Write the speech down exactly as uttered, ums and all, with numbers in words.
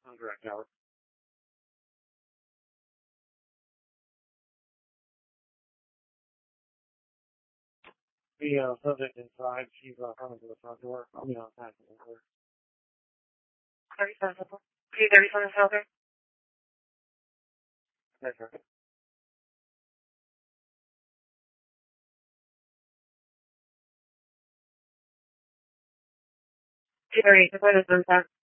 on direct hour. The uh, subject inside, she's uh, coming to the front door. I'll be on time for the door. thirty-seven, thirty-seven, okay? That's right. two thirty-eight, the point is inside.